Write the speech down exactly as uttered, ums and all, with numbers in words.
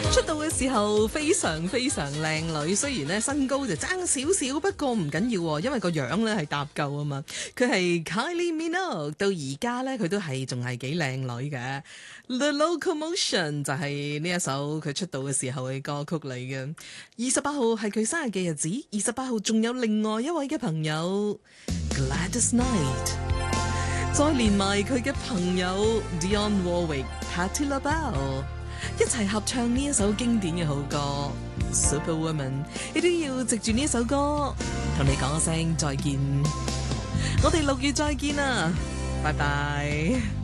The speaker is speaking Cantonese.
出道嘅時候非常非常靚女，雖然咧身高就爭少少，不過唔緊要喎，因為個樣咧係搭夠啊嘛。佢係 Kylie Minogue，到而家咧佢都係仲係幾靚女嘅。The Locomotion 就係呢一首佢出道嘅時候嘅歌曲嚟嘅。二十八號係佢生日嘅日子，二十八號仲有另外一位嘅朋友 Gladys Knight， 再連埋佢嘅朋友 Dionne Warwick、Patti LaBelle。一齊合唱呢一首經典嘅好歌 Superwoman， 亦都要藉住呢一首歌同你講一聲再見，我哋六月再見啦，拜拜。